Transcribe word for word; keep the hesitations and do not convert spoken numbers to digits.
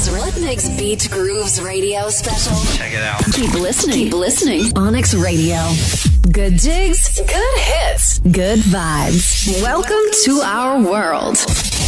Onyx Rhythmics Beat Grooves radio special. Check it out. Keep listening. Keep listening. Onyx Radio. Good jigs, good hits, good vibes. Welcome to our world.